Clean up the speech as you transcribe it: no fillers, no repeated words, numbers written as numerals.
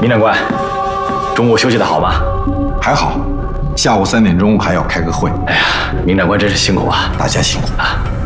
明长官，中午休息的好吗？ 还好，下午3点钟还要开个会。 哎呀，明长官真是辛苦啊！ 大家辛苦啊！